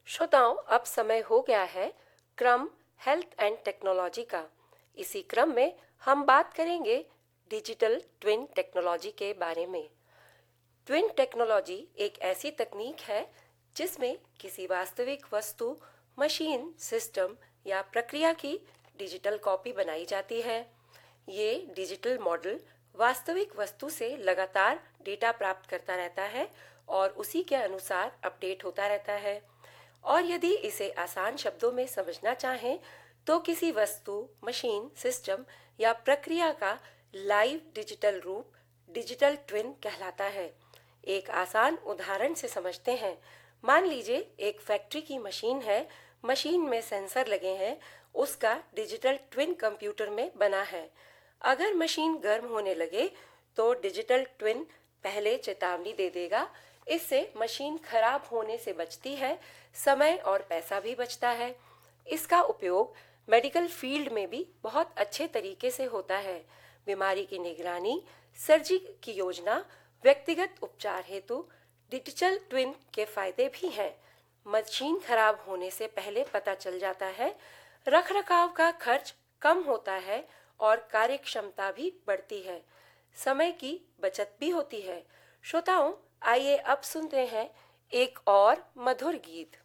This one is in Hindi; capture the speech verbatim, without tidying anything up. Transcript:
श्रोताओं, अब समय हो गया है क्रम हेल्थ एंड टेक्नोलॉजी का। इसी क्रम में हम बात करेंगे डिजिटल ट्विन टेक्नोलॉजी के बारे में। ट्विन टेक्नोलॉजी एक ऐसी तकनीक है जिसमें किसी वास्तविक वस्तु, मशीन, सिस्टम या प्रक्रिया की डिजिटल कॉपी बनाई जाती है। ये डिजिटल मॉडल वास्तविक वस्तु से लगातार डेटा प्राप्त करता रहता है और उसी के अनुसार अपडेट होता रहता है। और यदि इसे आसान शब्दों में समझना चाहें तो किसी वस्तु, मशीन, सिस्टम या प्रक्रिया का लाइव डिजिटल रूप डिजिटल ट्विन कहलाता है। एक आसान उदाहरण से समझते हैं। मान लीजिए एक फैक्ट्री की मशीन है, मशीन में सेंसर लगे हैं, उसका डिजिटल ट्विन कंप्यूटर में बना है। अगर मशीन गर्म होने लगे तो डिजिटल ट्विन पहले चेतावनी दे देगा। इससे मशीन खराब होने से बचती है, समय और पैसा भी बचता है। इसका उपयोग मेडिकल फील्ड में भी बहुत अच्छे तरीके से होता है। बीमारी की निगरानी, सर्जरी की योजना, व्यक्तिगत उपचार हेतु डिजिटल ट्विन के फायदे भी हैं। मशीन खराब होने से पहले पता चल जाता है, रखरखाव का खर्च कम होता है और कार्यक्षमता भी बढ़ती है। समय की बचत भी होती है। श्रोताओं, आइए अब सुनते हैं एक और मधुर गीत।